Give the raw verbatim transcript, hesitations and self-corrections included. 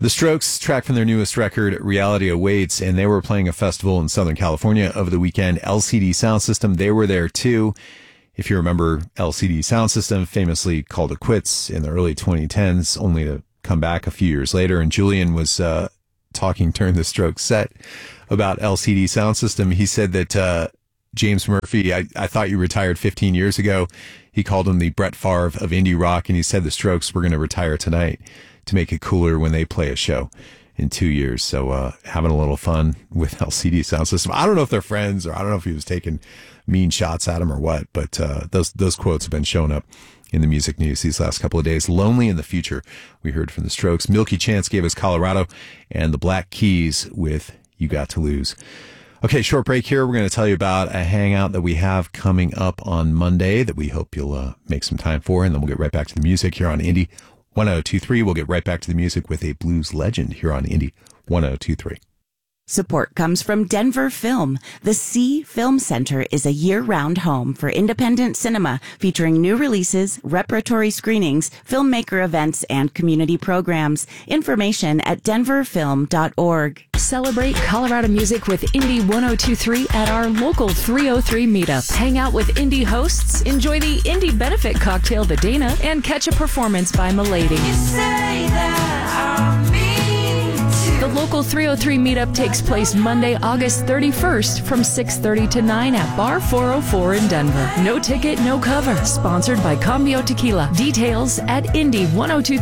The Strokes, track from their newest record, Reality Awaits, and they were playing a festival in Southern California over the weekend. L C D Sound System, they were there too. If you remember, L C D Sound System famously called it quits in the early twenty tens, only to come back a few years later. And Julian was uh, talking during the Strokes set about L C D Sound System. He said that uh, James Murphy, I, I thought you retired fifteen years ago. He called him the Brett Favre of indie rock, and he said the Strokes were going to retire tonight to make it cooler when they play a show in two years. So uh, having a little fun with L C D Sound System. I don't know if they're friends, or I don't know if he was taking mean shots at him or what, but uh, those those quotes have been showing up in the music news these last couple of days. Lonely in the Future, we heard from the Strokes. Milky Chance gave us Colorado, and the Black Keys with You Got to Lose. Okay, short break here. We're going to tell you about a hangout that we have coming up on Monday that we hope you'll uh, make some time for, and then we'll get right back to the music here on Indie one oh two three. We'll get right back to the music with a blues legend here on Indie one oh two three. Support comes from Denver Film. The C Film Center is a year-round home for independent cinema featuring new releases, repertory screenings, filmmaker events, and community programs. Information at denver film dot org. Celebrate Colorado music with Indie one oh two three at our local three oh three meetup. Hang out with indie hosts, enjoy the Indie Benefit Cocktail The Dana, and catch a performance by Milady. You say that I'm mean to. The local three oh three meetup takes place Monday, August thirty-first from six thirty to nine at Bar four oh four in Denver. No ticket, no cover. Sponsored by Cambio Tequila. Details at indie ten twenty-three